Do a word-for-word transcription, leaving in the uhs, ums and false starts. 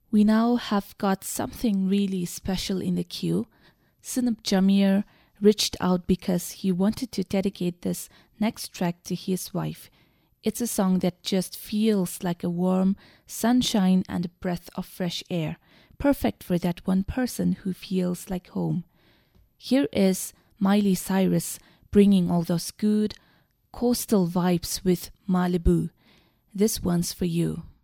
We now have got something really special in the queue. Sunub Jamir reached out because he wanted to dedicate this next track to his wife. It's a song that just feels like a warm sunshine and a breath of fresh air, perfect for that one person who feels like home. Here is Miley Cyrus bringing all those good coastal vibes with Malibu. This one's for you.